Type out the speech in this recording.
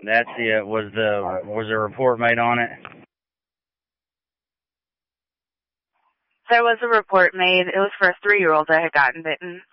That's the was a report made on it? There was a report made. It was for a 3-year-old that had gotten bitten.